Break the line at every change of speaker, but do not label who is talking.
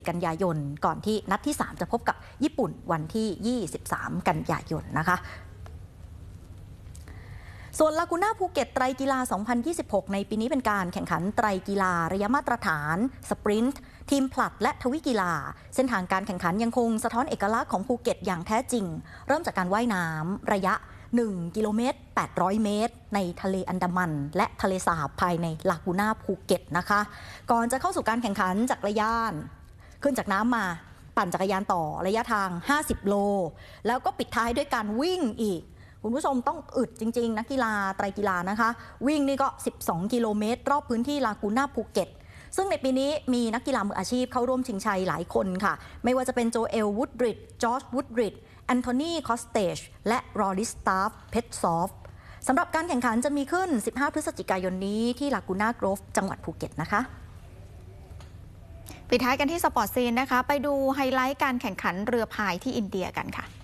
กันยายนก่อนที่นัดที่3จะพบกับญี่ปุ่นวันที่23กันยายนนะคะส่วนลากูน่าภูเก็ตไตรกีฬา2026ในปีนี้เป็นการแข่งขันไตรกีฬาระยะมาตรฐานสปรินต์ทีมผลัดและทวิกีฬาเส้นทางการแข่งขันยังคงสะท้อนเอกลักษณ์ของภูเก็ตอย่างแท้จริงเริ่มจากการว่ายน้ำระยะ1กิโลเมตร800 เมตรในทะเลอันดามันและทะเลสาบภายในลากูน่าภูเก็ตนะคะก่อนจะเข้าสู่การแข่งขันจักรยานขึ้นจากน้ำมาปั่นจักรยานต่อระยะทาง50โลแล้วก็ปิดท้ายด้วยการวิ่งอีกคุณผู้ชมต้องอึดจริงๆนักกีฬาไตรกีฬานะคะวิ่งนี่ก็12กิโลเมตรรอบพื้นที่ลากูน่าภูเก็ตซึ่งในปีนี้มีนักกีฬามืออาชีพเข้าร่วมชิงชัยหลายคนค่ะไม่ว่าจะเป็นโจเอลวูดริดจอร์จวูดริดแอนโทนีคอสเตจและรอริสตาฟเพตซอฟสำหรับการแข่งขันจะมีขึ้น15พฤศจิกายนนี้ที่ลากูน่าโกรฟจังหวัดภูเก็ตนะคะ
ปิดท้ายกันที่สปอร์ตซีนนะคะไปดูไฮไลท์การแข่งขันเรือพายที่อินเดียกันค่ะ